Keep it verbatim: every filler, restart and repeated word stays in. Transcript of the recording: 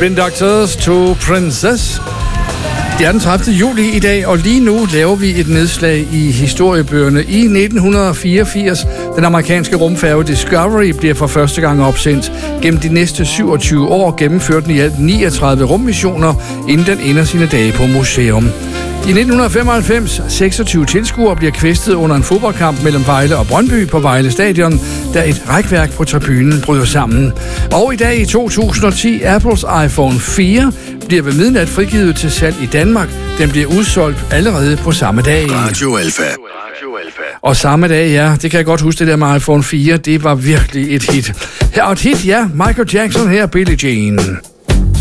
Spin Doctors to Princess. Det er den tredivte juli i dag, og lige nu laver vi et nedslag i historiebøgerne. I nitten fireogfirs, den amerikanske rumfærge Discovery bliver for første gang opsendt. Gennem de næste syvogtyve år gennemførte den i alt niogtredive rummissioner, inden den ender sine dage på museum. I nitten femoghalvfems, seksogtyve tilskuere bliver kvæstet under en fodboldkamp mellem Vejle og Brøndby på Vejle Stadion, da et rækværk på tribunen bryder sammen. Og i dag i to tusind og ti, Apples iPhone fire bliver ved midnat frigivet til salg i Danmark. Den bliver udsolgt allerede på samme dag. Radio Alpha. Og samme dag, ja, det kan jeg godt huske, det der med iPhone fire, det var virkelig et hit. Her og et hit, ja, Michael Jackson her, Billie Jean.